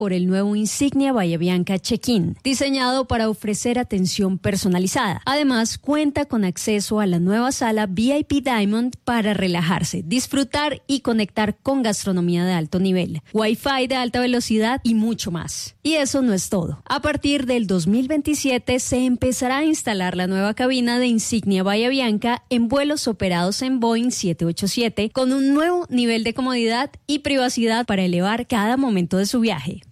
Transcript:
por el nuevo Insignia Bahía Bianca Check-in, diseñado para ofrecer atención personalizada. Además, cuenta con acceso a la nueva sala VIP Diamond para relajarse, disfrutar y conectar con gastronomía de alto nivel, Wi-Fi de alta velocidad y mucho más. Y eso no es todo. A partir del 2027 se empezará a instalar la nueva cabina de Insignia Bahía Bianca en vuelos operados en Boeing 787 con un nuevo nivel de comodidad y privacidad para elevar cada momento de su viaje.